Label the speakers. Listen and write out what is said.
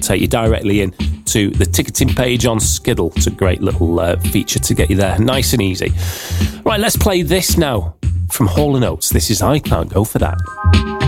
Speaker 1: take you directly in to the ticketing page on Skiddle. It's a great little feature to get you there, nice and easy. Right, let's play this now from Hall & Oates. This is I Can't Go For That.